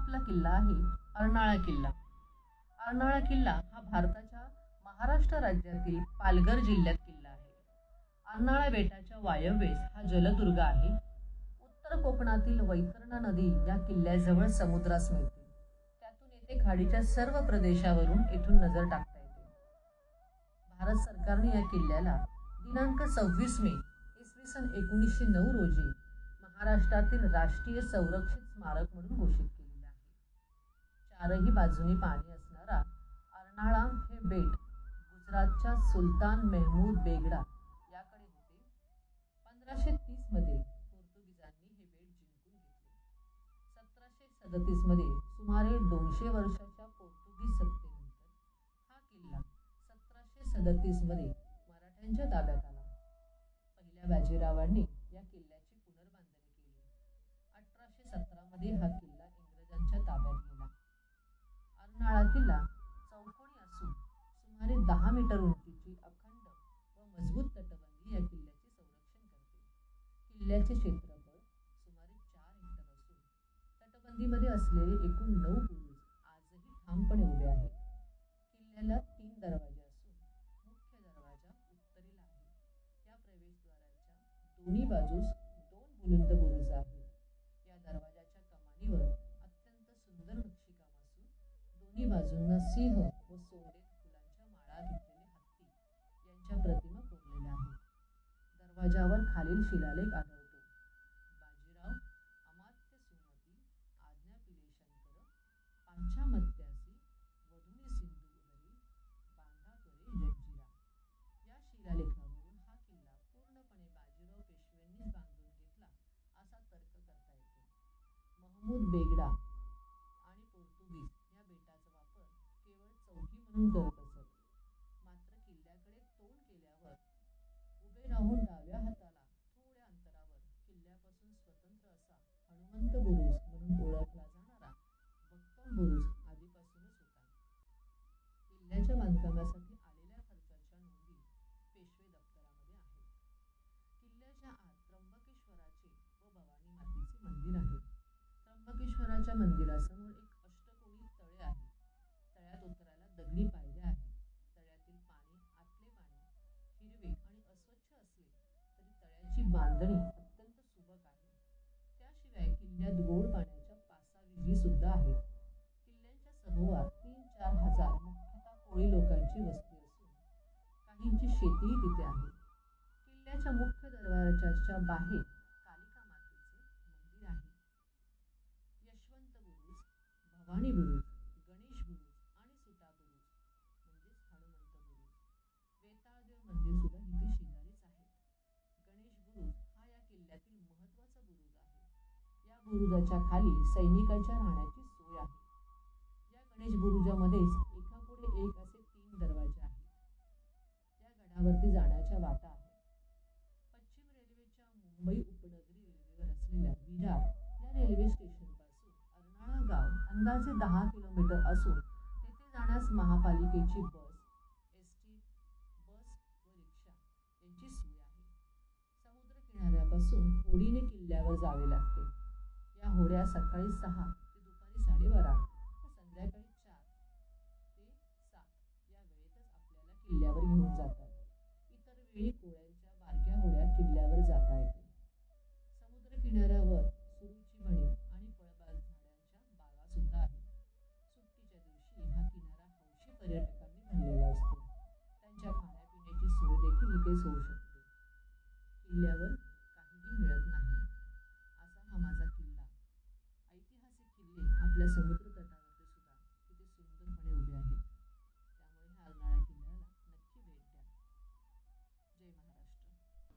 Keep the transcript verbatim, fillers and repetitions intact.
आपला किल्ला आहे अर्नाळा किल्ला. अर्नाळा किल्ला हा भारताच्या महाराष्ट्र राज्यातील पालघर जिल्ह्यात किल्ला आहे. अर्नाळा बेटाच्या वायव्येस हा जलदुर्ग आहे. उत्तर कोकणातील वैतरणा नदी या किल्ल्याजवळ समुद्रास मिळते. त्यातून येथे खाडीच्या सर्व प्रदेशावरून येथून नजर टाकता येते. भारत सरकारने या किल्ल्याला दिनांक सव्वीस मे इसवी सन एकोणीसशे नऊ रोजी महाराष्ट्रातील राष्ट्रीय संरक्षित स्मारक म्हणून घोषित केलेले आहे. चारही बाजूनी पाणी असणारा अर्नाळा हे बेट गुजरातच्या सुलतान मेहमूद बेगडा याकडे होते. पंधराशे तीस मध्ये पोर्तुगीजांनी हे बेट जिंकून घेतले. सतराशे सदतीस मध्ये सुमारे दोनशे वर्षाच्या पोर्तुगीज सत्तेनंतर हा किल्ला सतराशे सदतीस मध्ये मराठ्यांच्या ताब्यात आला. पहिल्या बाजीरावांनी या किल्ल्याची पुनर्बांधणी केली. अठराशे सतरा मध्ये हा किल्ला इंग्रजांच्या ताब्यात गेला. अर्नाळा किल्ला चौकोनी असून सुमारे दहा मीटर उंचीची अखंड व मजबूत तटबंदी या किल्ल्याचे संरक्षण करते. किल्ल्याचे क्षेत्रफळ सुमारे चार हेक्टर असून तटबंदीमध्ये असलेले एकूण नऊ बुरुज आजही ठामपणे उभे आहेत. किल्ल्याला तीन दरवाजे असून मुख्य दरवाजा उत्तरेला आहे. या प्रवेशद्वाराच्या दोन्ही बाजूस दोन बुलंद बुरुज आहेत. या दरवाजाच्या कमानीवर अत्यंत सुंदर नक्षीकाम असून दोन्ही बाजूंना सिंह व सोंडेत फुलांच्या माळा घेतलेले हत्ती यांच्या प्रतिमा कोरलेल्या आहेत. दरवाजावर खालील शिलालेख आढळतो. बाजीराव अमात्य सुमती आज्ञा पिले शंकर पांचामत्यासी वधुनी सिंधू उदरी बांधा त्वरे जंजिरा. या शिलालेखावरून हा किल्ला पूर्णपणे बाजीराव पेशव्यांनीच बांधून घेतला असा तर्क करता येतो. महमूद बेगडा आणि पोर्तुगीज या बेटाचा वापर केवळ चौकी म्हणून करत असत. मात्र किल्ल्याकडे तोंड केल्यावर उभे राहून डाव्या हाताला थोड्या अंतरावर किल्ल्यापासून स्वतंत्र असा हनुमंत बुरुज म्हणून ओळखला जाणारा भक्कम बुरुज आधीपासूनच होता. किल्ल्याच्या बांधकामासाठी आलेल्या खर्चाच्या नोंदी पेशवे दप्तरामध्ये आहेत. किल्ल्याच्या आत त्र्यंबकेश्वराचे व भवानी मातेचे मंदिर आहे. त्र्यंबकेश्वराच्या मंदिरासमोर एक अष्टकोनी तळे आहे. तळ्यात उतरायला दगडी पायऱ्या आहेत. तळ्यातील पाणी आतले पाणी हिरवे आणि अस्वच्छ असले तरी तळ्याची बांधणी अत्यंत सुबक आहे. त्याशिवाय किल्ल्यात गोड पाण्याच्या पाच सहा विहिरी सुद्धा आहेत. किल्ल्याच्या सभोवार तीन चार हजार मुख्यतः कोळी लोकांची वस्ती असून काहींची शेतीही तिथे आहे. किल्ल्याच्या मुख्य दरवाजाच्या बाहेर कालिका मातेचे मंदिर आहे. यशवंत बुरुज, भवानी बुरुज, गणेश बुरुज आणि सुटा बुरुज म्हणजेच हनुमंत बुरुज, वेताळदेव मंदिर सुद्धा इथे शेजारीच आहेत. गणेश बुरुज हा या किल्ल्यातील महत्त्वाचा बुरुज आहे. या बुरुजाच्या खाली सैनिकांच्या राहण्याची सोय आहे. या गणेश बुरुजामध्येच एकापुढे एक असे तीन दरवाजे आहेत. या गडावरती जाण्याच्या वाटा आहेत. पश्चिम रेल्वेच्या मुंबई उपनगरी रेल्वेवर असलेल्या विरार या रेल्वे स्टेशनपासून अर्नाळा गाव अंदाजे दहा किलोमीटर असून तेथे जाण्यास महापालिकेची बस, एस टी बस व रिक्षा यांची सोय आहे. समुद्र किनाऱ्यापासून होडीने किल्ल्यावर जावे लागते. या होड्या सकाळी सहा ते दुपारी साडेबारा व संध्याकाळी चार ते सात या वेळेतच आपल्याला किल्ल्यावर घेऊन जातात. इतर वेळी कोळ्यांच्या बारक्या होड्या किल्ल्यावर जाता येते. समुद्र किनाऱ्यावर सुरूची बने आणि फळबाग झाडांच्या बागा सुद्धा आहेत. सुट्टीच्या दिवशी हा किनारा हौशी पर्यटकांनी भरलेला असतो. त्यांच्या खाण्यापिण्याची सोय देखील इथेच होऊ शकते. किल्ल्यावर